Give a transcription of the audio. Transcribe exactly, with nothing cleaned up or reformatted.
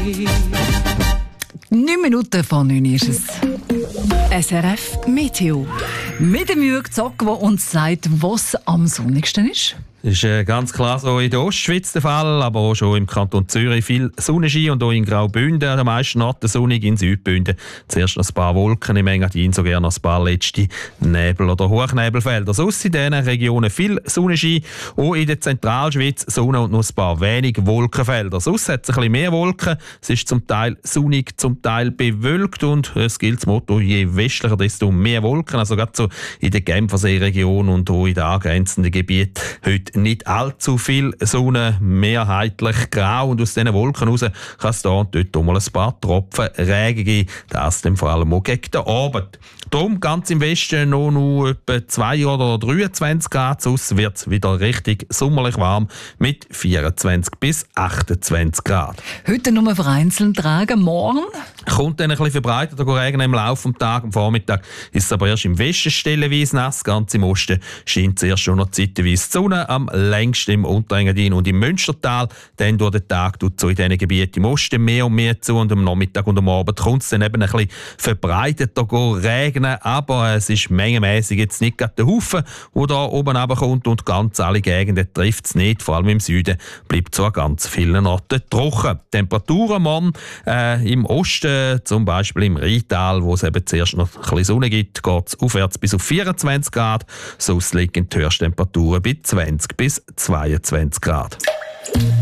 Neun Minuten vor neun ist es. S R F Meteo. Mit dem Jürg Zock, der uns sagt, was am sonnigsten ist. Das ist äh, ganz klar so in der Ostschweiz der Fall, aber auch schon im Kanton Zürich viel Sonnenschein und auch in Graubünden an den meisten Orten sonnig, in Südbünden zuerst noch ein paar Wolken, im Engadin sogar noch ein paar letzte Nebel- oder Hochnebelfelder. Sonst in diesen Regionen viel Sonnenschein, auch in der Zentralschweiz Sonne und noch ein paar wenig Wolkenfelder. Sonst hat es ein bisschen mehr Wolken, es ist zum Teil sonnig, zum Teil bewölkt und es gilt das Motto, je westlicher, desto mehr Wolken, also gerade so in der Genfersee-Region und auch in den angrenzenden Gebieten heute nicht allzu viel Sonne, mehrheitlich grau und aus diesen Wolken raus kann es da und dort auch mal ein paar Tropfen Regen geben, das dann vor allem auch gegen den Abend. Darum ganz im Westen noch, noch etwa zwei oder dreiundzwanzig Grad, sonst wird es wieder richtig sommerlich warm mit vierundzwanzig bis achtundzwanzig Grad. Heute nur vereinzelt tragen, morgen? Kommt dann ein bisschen verbreiteter Regen im Laufe des Tages. Am Vormittag ist es aber erst im Westen stellenweise nass, ganz im Osten scheint zuerst schon noch zeitweise die Sonne, am längsten im Unterengadin und im Münstertal. Dann durch den Tag tut so in diesen Gebieten im Osten mehr und mehr zu und am Nachmittag und am Abend kommt es dann eben ein bisschen verbreiteter regnen, aber es ist mengenmässig jetzt nicht gerade der Haufen, der da oben runterkommt und ganz alle Gegenden trifft es nicht, vor allem im Süden bleibt so an ganz vielen Orten trocken. Temperaturen morgen äh, im Osten, zum Beispiel im Rheintal, wo es eben zuerst noch ein bisschen Sonne gibt, geht es aufwärts bis auf vierundzwanzig Grad, sonst liegen die Höchsttemperaturen bei zwanzig bis zweiundzwanzig Grad.